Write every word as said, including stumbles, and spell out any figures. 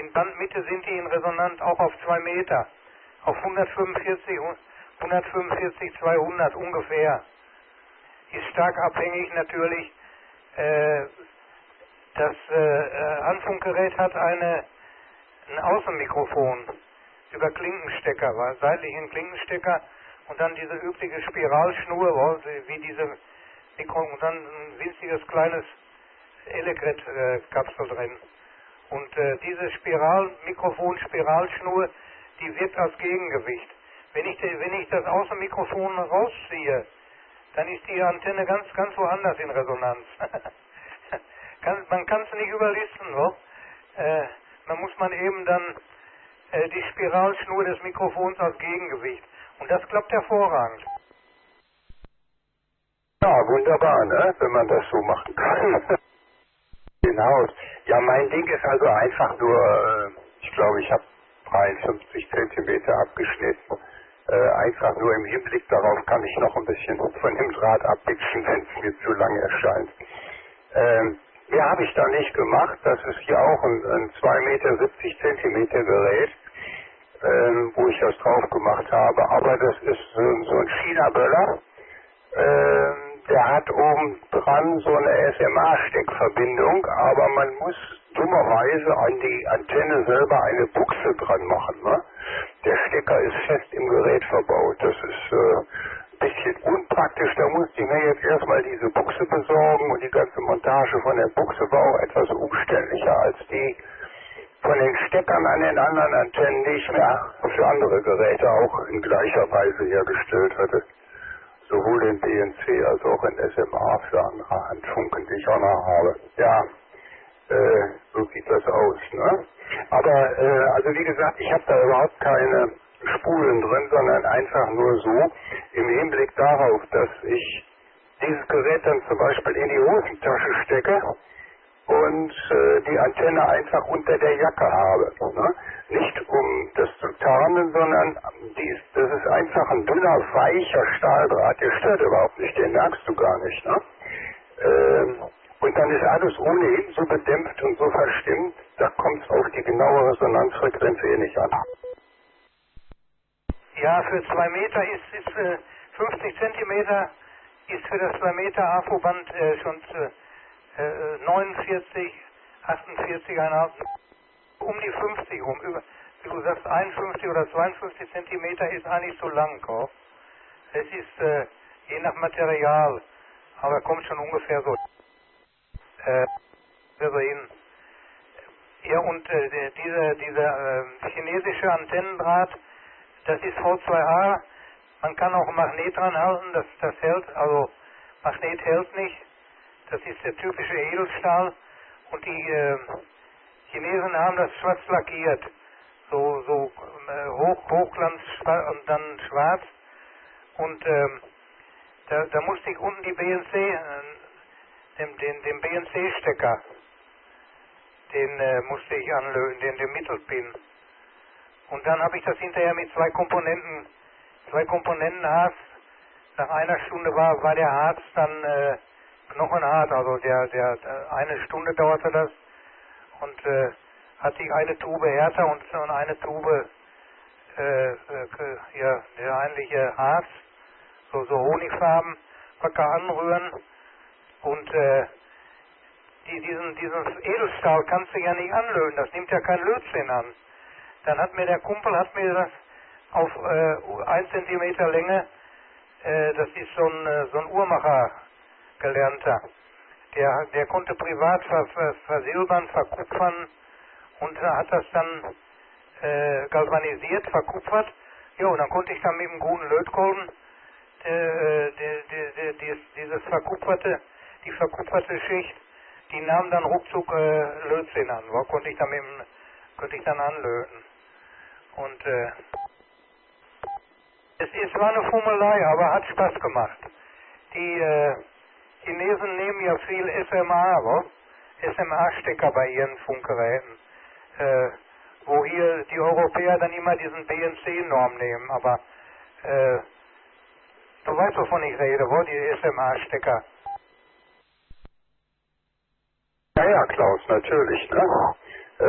In Bandmitte sind die in Resonanz auch auf zwei Meter, auf hundertfünfundvierzig, hundertfünfundvierzig, zweihundert ungefähr. Ist stark abhängig natürlich. Äh, das äh, Handfunkgerät hat eine, ein Außenmikrofon über Klinkenstecker, war seitlich ein Klinkenstecker und dann diese übliche Spiralschnur, wie diese Mikro, und dann ein winziges kleines Elekret-Kapsel drin. Und äh, diese Spiralmikrofon, Spiralschnur, die wirkt als Gegengewicht. Wenn ich, de, wenn ich das Außenmikrofon rausziehe, dann ist die Antenne ganz, ganz woanders in Resonanz. kann, man kann es nicht überlisten, no? äh, man muss man eben dann äh, die Spiralschnur des Mikrofons als Gegengewicht. Und das klappt hervorragend. Ja, wunderbar, ne? Wenn man das so machen kann. Genau. Ja, mein Ding ist also einfach nur, äh, ich glaube, ich habe dreiundfünfzig Zentimeter abgeschnitten. Äh, einfach nur im Hinblick darauf kann ich noch ein bisschen von dem Draht abwischen, wenn es mir zu lang erscheint. Ähm, mehr habe ich da nicht gemacht. Das ist hier auch ein, ein zwei Meter siebzig Zentimeter Gerät, ähm, wo ich das drauf gemacht habe. Aber das ist so, so ein China-Böller. Ähm, der hat oben dran so eine S M A-Steckverbindung, aber man muss dummerweise an die Antenne selber eine Buchse dran machen. Ne? Der Stecker ist fest im Gerät verbaut. Das ist äh, ein bisschen unpraktisch. Da musste ich mir jetzt erstmal diese Buchse besorgen und die ganze Montage von der Buchse war auch etwas umständlicher als die von den Steckern an den anderen Antennen, die ich mir für andere Geräte auch in gleicher Weise hergestellt hatte. Sowohl in B N C als auch in S M A für andere Handfunken, die ich auch noch habe. Ja, äh, so sieht das aus, ne? Aber, äh, also wie gesagt, ich habe da überhaupt keine Spulen drin, sondern einfach nur so im Hinblick darauf, dass ich dieses Gerät dann zum Beispiel in die Hosentasche stecke und äh, die Antenne einfach unter der Jacke habe. Ne? Nicht um das zu tarnen, sondern dies, das ist einfach ein dünner, weicher Stahldraht, der stört überhaupt nicht, den merkst du gar nicht. Ne? Ähm, und dann ist alles ohnehin so bedämpft und so verstimmt, da kommt es auf die genaue Resonanzfrequenz eh nicht an. Ja, für zwei Meter ist, ist äh, fünfzig Zentimeter ist für das zwei Meter A F O-Band äh, schon äh, neunundvierzig, achtundvierzig, um die fünfzig rum. Über, wie du sagst, einundfünfzig oder zweiundfünfzig Zentimeter ist eigentlich zu lang. Oh. Es ist äh, je nach Material, aber kommt schon ungefähr so, äh, so hin. Ja, und äh, diese, diese äh, chinesische Antennendraht, das ist V zwei A. Man kann auch ein Magnet dran halten, das, das hält, also Magnet hält nicht. Das ist der typische Edelstahl und die äh, Chinesen haben das schwarz lackiert, so, so äh, hoch, Hochglanz und dann schwarz und ähm, da, da musste ich unten die B N C, äh, den, den, den B N C-Stecker, den äh, musste ich anlösen, den, den Mittelpin. Und dann habe ich das hinterher mit zwei Komponenten, zwei Komponentenharz, nach einer Stunde war, war der Harz dann äh, knochenhart, also der, der, der, eine Stunde dauerte das und äh, hatte ich eine Tube härter und, und eine Tube äh, äh, ja, der eigentliche Harz, so, so Honigfarben, wacker anrühren und äh, die, diesen, diesen Edelstahl kannst du ja nicht anlöten, das nimmt ja kein Lötzinn an. Dann hat mir der Kumpel, hat mir das auf äh, ein Zentimeter Länge, äh, das ist so ein, so ein Uhrmacher, Gelernter. Der, der konnte privat ver, ver, versilbern, verkupfern und hat das dann äh, galvanisiert, verkupfert. Jo, und dann konnte ich dann mit einem guten Lötkolben äh, die, die, die, die, dieses verkupferte, die verkupferte Schicht, die nahm dann ruckzuck äh, Lötzinn an. Wo konnte ich dann mit dem, konnte ich dann anlöten. Und äh, es, es war eine Fummelei, aber hat Spaß gemacht. Die äh, Chinesen nehmen ja viel S M A, wo? S M A-Stecker bei ihren Funkgeräten, äh, wo hier die Europäer dann immer diesen B N C-Norm nehmen, aber äh, du weißt, wovon ich rede, wo? Die S M A-Stecker. Ja, ja, Klaus, natürlich, ne?